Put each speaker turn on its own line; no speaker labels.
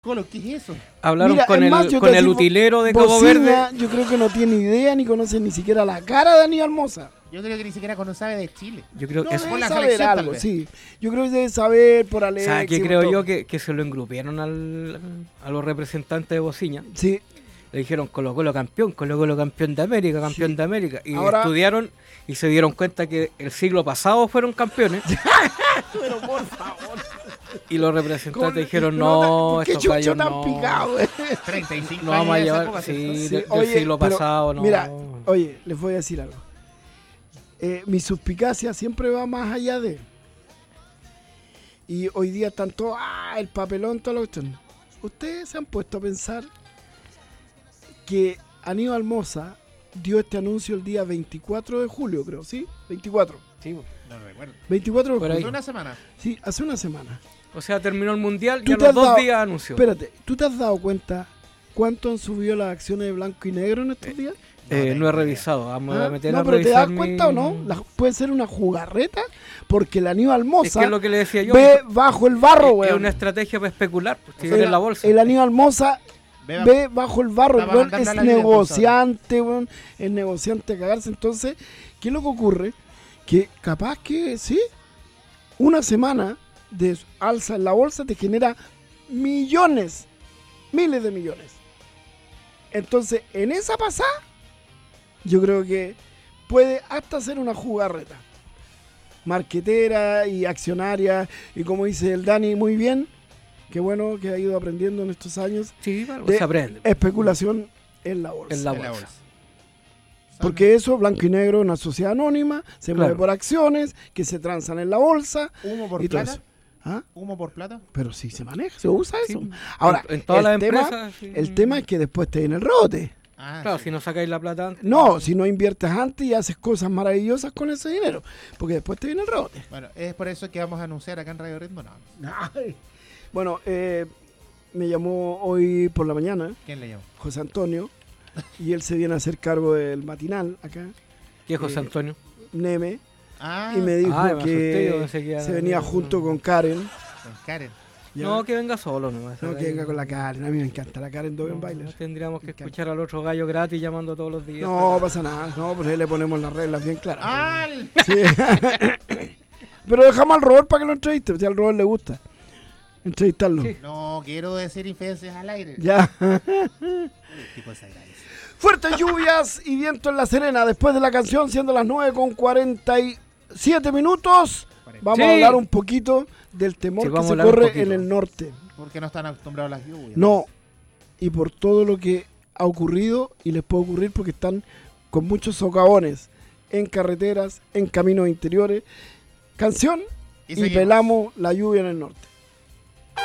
Colo, ¿qué es eso?
Hablaron
Mira,
con
es más,
con el utilero de Cabo Verde.
Yo creo que no tiene idea ni conoce ni siquiera la cara de Aníbal Mosa.
Yo creo que ni siquiera sabe de Chile.
Yo creo
No
que
debe
la
saber
selección, tal
algo,
vez.
sí. Yo creo que debe saber por Alex.
O sea, que creo yo que se lo engrupieron a los representantes de Bociña.
Sí.
Le dijeron Colo Colo campeón de América, campeón de América. Y
Ahora-
estudiaron y se dieron cuenta que el siglo pasado fueron campeones.
Pero por favor.
Y los representantes
Con-
dijeron,
pero
no,
¿qué
estos
chucho
gallos
tan
no.
picado, güey?
35
No vamos a
años de esa
llevar,
época,
sí,
¿cierto?
del siglo
pero
pasado, no.
Mira, oye, les voy a decir algo. Mi suspicacia siempre va más allá de. Y hoy día están todos, el papelón, toda la cuestión. Ustedes se han puesto a pensar que Aníbal Mosa dio este anuncio el día 24 de julio, creo, ¿sí? 24.
Sí,
No recuerdo.
24 de
Por
julio.
ahí.
Hace una semana.
Sí, hace una semana.
o sea, terminó el mundial y
¿Tú
a
te
los
has
2
dado-
días anunció.
Espérate, ¿tú te has dado cuenta cuánto han subido las acciones de blanco y negro en estos días?
No he
tengo
revisado, vamos a meter a
No, pero ¿te
revisar
das cuenta o no? Puede ser una jugarreta porque el Aníbal
Es
Mosa
que es lo que le decía yo.
ve bajo el barro,
es
weón.
una estrategia para especular, pues
O
tiene
sea,
en la bolsa.
El Aníbal Mosa
Beba-
ve bajo el barro, el
Estaba
weón
mandando
es
a la vida,
negociante, weón, es negociante a cagarse. Entonces, ¿qué es lo que ocurre? Que capaz que, sí, una semana de alza en la bolsa te genera millones, miles de millones. Entonces, en esa pasada, yo creo que puede hasta ser una jugarreta. Marquetera y accionaria, y como dice el Dani muy bien, qué bueno que ha ido aprendiendo en estos años,
Sí, bueno,
de
se aprende.
especulación en la bolsa.
En la
En la
bolsa.
bolsa.
Porque eso, blanco y negro, es una sociedad anónima, se mueve
Claro.
por acciones que se transan en la bolsa
¿Humo por
y todo
plata?
eso. ¿Ah?
¿Humo por plata?
Pero sí se maneja, se usa
Sí.
eso. Ahora,
En todas las
el tema,
empresas. sí.
el tema es que después te viene el rebote.
Ah,
Claro,
sí.
si no sacáis la plata antes.
No, si no inviertes antes y haces cosas maravillosas con ese dinero, porque después te viene el rebote.
Bueno, es por eso que vamos a anunciar acá en Radio Ritmo. No.
Ay. Bueno, me llamó hoy por la mañana
¿Quién le llamó?
José Antonio y él se viene a hacer cargo del matinal acá,
¿Qué es José
Eh,
Antonio?
Neme,
Ah,
y me dijo
me asusté, yo
que
pensé que era-
se venía junto con Karen.
con Karen.
¿ya?
No, que venga solo nomás.
No, que venga con la Karen, a mí me encanta la Karen
No,
Dogenbailer.
tendríamos que
Me encanta.
escuchar al otro gallo gratis llamando todos los días.
No pasa nada, no, pues ahí le ponemos las reglas bien claras.
¡Ah!
Sí. Pero dejamos al Robert para que lo entreviste, si al Robert le gusta entrevistarlo.
Sí.
No quiero decir infidencias al aire.
Ya.
Tipo desagradecido.
Fuertes lluvias y viento en La Serena. Después de la canción, siendo las 9:47 minutos, vamos
Sí.
a hablar un poquito del temor
Sí,
que
vamos a
se
hablar un
corre
poquito.
en el norte.
Porque no están acostumbrados a las lluvias.
No, y por todo lo que ha ocurrido y les puede ocurrir porque están con muchos socavones en carreteras, en caminos interiores. Canción y
seguimos.
pelamos la lluvia en el norte.